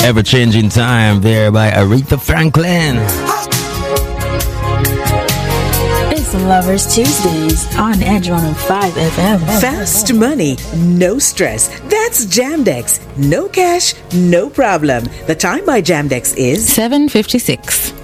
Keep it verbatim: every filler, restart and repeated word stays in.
Ever Changing Time there by Aretha Franklin. It's Lovers Tuesdays on Edge one oh five F M. Fast money, no stress. That's Jamdex. No cash, no problem. The time by Jamdex is seven fifty-six.